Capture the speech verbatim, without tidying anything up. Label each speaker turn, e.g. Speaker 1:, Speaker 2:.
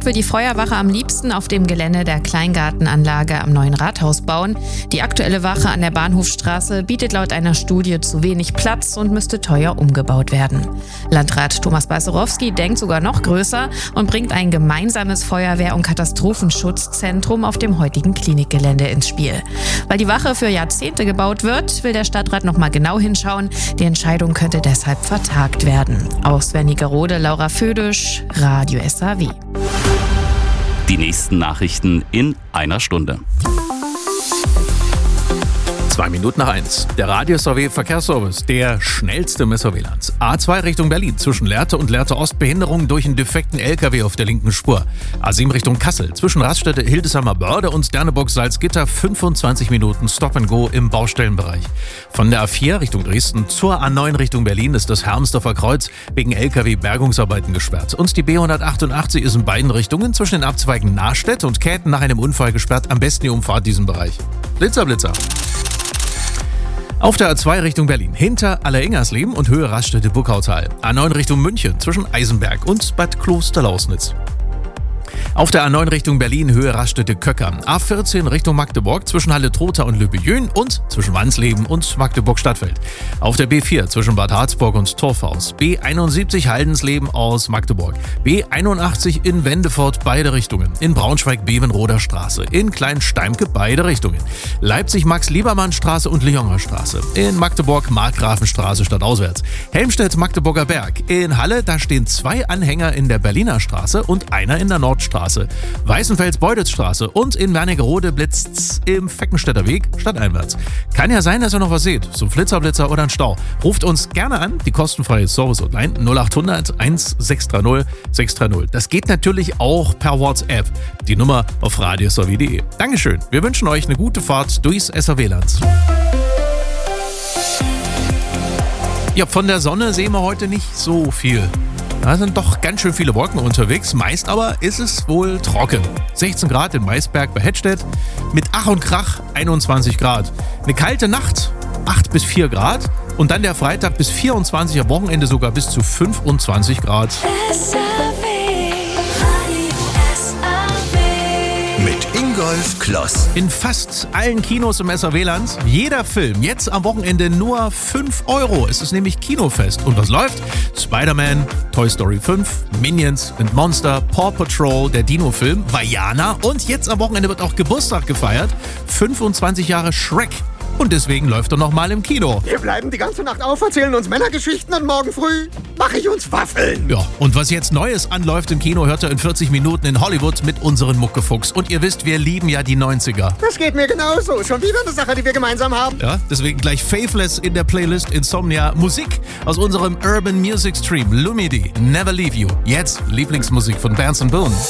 Speaker 1: will die Feuerwache am liebsten auf dem Gelände der Kleingartenanlage am neuen Rathaus bauen. Die aktuelle Wache an der Bahnhofstraße bietet laut einer Studie zu wenig Platz und müsste teuer umgebaut werden. Landrat Thomas Balcerowski denkt sogar noch größer und bringt ein gemeinsames Feuerwehr- und Katastrophenschutzzentrum auf dem heutigen Klinikgelände ins Spiel. Weil die Wache für Jahrzehnte gebaut wird, will der Stadtrat noch mal genau hinschauen. Die Entscheidung könnte deshalb vertagt werden. Aus Wernigerode, Laura Födisch, Radio S A W.
Speaker 2: Die nächsten Nachrichten in einer Stunde.
Speaker 3: Zwei Minuten nach eins. Der Radio S A W Verkehrsservice, der schnellste im S A W-Land. A zwei Richtung Berlin, zwischen Lehrte und Lehrte Ost Behinderung durch einen defekten L K W auf der linken Spur. A sieben Richtung Kassel, zwischen Raststätte Hildesheimer Börde und Derneburg Salzgitter fünfundzwanzig Minuten Stop and Go im Baustellenbereich. Von der A vier Richtung Dresden zur A neun Richtung Berlin ist das Hermsdorfer Kreuz wegen L K W-Bergungsarbeiten gesperrt. Und die B hundertachtundachtzig ist in beiden Richtungen zwischen den Abzweigen Nahstedt und Käthen nach einem Unfall gesperrt. Am besten ihr umfahrt diesen Bereich. Blitzer, Blitzer. Auf der A zwei Richtung Berlin, hinter Alleringersleben und Höhe Raststätte Buckautal. A neun Richtung München, zwischen Eisenberg und Bad Klosterlausnitz. Auf der A neun Richtung Berlin, Höhe Raststätte Köckern. A vierzehn Richtung Magdeburg, zwischen Halle-Trotha und Lübejün und zwischen Wansleben und Magdeburg-Stadtfeld. Auf der B vier zwischen Bad Harzburg und Torfhaus. B einundsiebzig Haldensleben aus Magdeburg. B einundachtzig in Wendefort, beide Richtungen. In Braunschweig-Bevenroder Straße. In Kleinsteimke, beide Richtungen. Leipzig-Max-Liebermann-Straße und Lyoner Straße. In Magdeburg Markgrafenstraße stadtauswärts. Helmstedt-Magdeburger Berg. In Halle, da stehen zwei Anhänger in der Berliner Straße und einer in der Nordstraße. Weißenfels-Beutelsstraße und in Wernigerode blitzt's im Feckenstädter Weg stadteinwärts. Kann ja sein, dass ihr noch was seht, so ein Flitzerblitzer oder ein Stau. Ruft uns gerne an, die kostenfreie Service-Hotline null achthundert sechshundertzwanzig sechshundertdreißig. Das geht natürlich auch per WhatsApp. Die Nummer auf radio s a w punkt d e. Dankeschön, wir wünschen euch eine gute Fahrt durchs S A W-Land. Ja, von der Sonne sehen wir heute nicht so viel. Da sind doch ganz schön viele Wolken unterwegs, meist aber ist es wohl trocken. sechzehn Grad in Maisberg bei Hettstedt, mit Ach und Krach einundzwanzig Grad. Eine kalte Nacht, acht bis vier Grad und dann der Freitag bis vierundzwanzig, am Wochenende sogar bis zu fünfundzwanzig Grad.
Speaker 4: Mit Ingolf Kloss.
Speaker 3: In fast allen Kinos im S A W-Land, jeder Film jetzt am Wochenende nur fünf Euro. Es ist nämlich Kinofest. Und was läuft? Spider-Man, Toy Story fünf, Minions and Monster, Paw Patrol, der Dino-Film, Vaiana und jetzt am Wochenende wird auch Geburtstag gefeiert. fünfundzwanzig Jahre Shrek. Und deswegen läuft er nochmal im Kino.
Speaker 5: Wir bleiben die ganze Nacht auf, erzählen uns Männergeschichten und morgen früh mache ich uns Waffeln.
Speaker 3: Ja, und was jetzt Neues anläuft im Kino, hört ihr in vierzig Minuten in Hollywood mit unseren Muckefuchs. Und ihr wisst, wir lieben ja die neunziger.
Speaker 5: Das geht mir genauso. Schon wieder eine Sache, die wir gemeinsam haben.
Speaker 3: Ja, deswegen gleich Faithless in der Playlist Insomnia. Musik aus unserem Urban Music Stream. Lumidi, Never Leave You. Jetzt Lieblingsmusik von Berns und Boone.